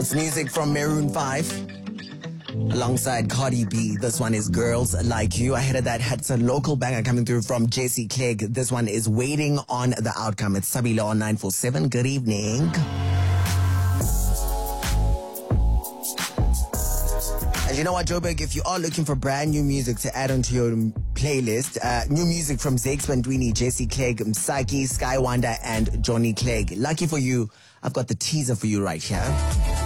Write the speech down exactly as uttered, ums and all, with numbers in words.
It's music from Maroon five. Alongside Cardi B, this one is Girls Like You. Ahead of that, had some local banger coming through from Jesse Clegg. This one is Waiting on the Outcome. It's Sabilo on nine four seven. Good evening. And you know what, Joburg, if you are looking for brand new music to add onto your playlist, uh, new music from Zakes Bandwini, Jesse Clegg, Msaki, Skywanda, and Johnny Clegg. Lucky for you, I've got the teaser for you right here.